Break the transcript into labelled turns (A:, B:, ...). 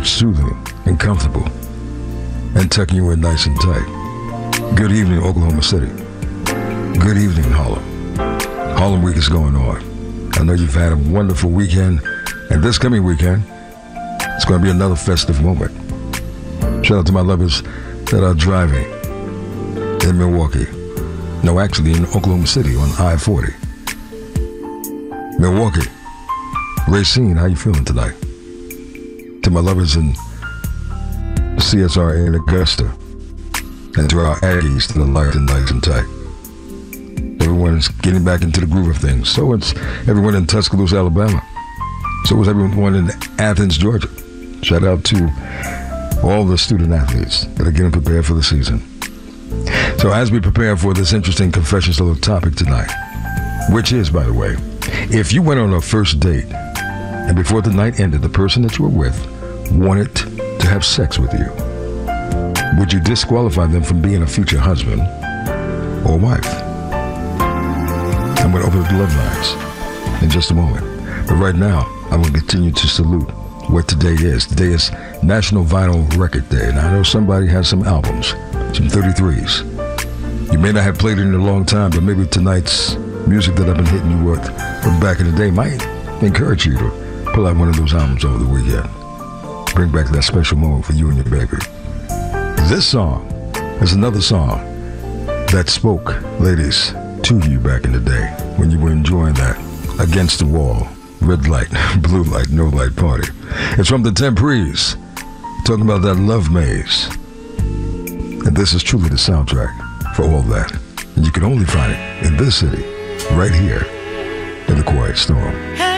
A: it's soothing and comfortable and tucking you in nice and tight. Good evening, Oklahoma City. Good evening, Harlem. Harlem Week is going on. I know you've had a wonderful weekend, and this coming weekend, it's going to be another festive moment. Shout out to my lovers that are driving in Milwaukee. No, actually in Oklahoma City on I-40. Milwaukee. Racine, how you feeling tonight? To my lovers in CSR in Augusta. And to our Aggies to the light and nice and tight. Everyone's getting back into the groove of things. So it's everyone in Tuscaloosa, Alabama. So is everyone in Athens, Georgia. Shout out to all the student athletes that are getting prepared for the season. So as we prepare for this interesting confessions little topic tonight, which is, by the way, if you went on a first date and before the night ended, the person that you were with wanted to have sex with you, would you disqualify them from being a future husband or wife? I'm going to open up the love lines in just a moment. But right now, I'm going to continue to salute what today is. Today is National Vinyl Record Day. And I know somebody has some albums, some 33s. You may not have played it in a long time, but maybe tonight's music that I've been hitting you with from back in the day might encourage you to pull out one of those albums over the weekend. Bring back that special moment for you and your baby. This song is another song that spoke, ladies, to you back in the day when you were enjoying that against the wall, red light, blue light, no light party. It's from the Temprees, talking about that love maze. And this is truly the soundtrack for all that. And you can only find it in this city, right here in the Quiet Storm.